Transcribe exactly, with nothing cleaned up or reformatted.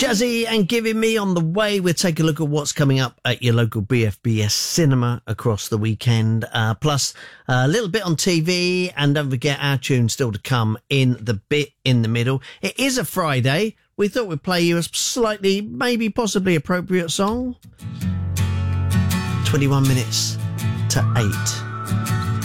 Jazzy and Giving Me on the way. We'll take a look at what's coming up at your local B F B S cinema across the weekend. Uh, plus, a little bit on T V, and don't forget our tune still to come in the bit in the middle. It is a Friday. We thought we'd play you a slightly, maybe possibly appropriate song. twenty-one minutes to eight.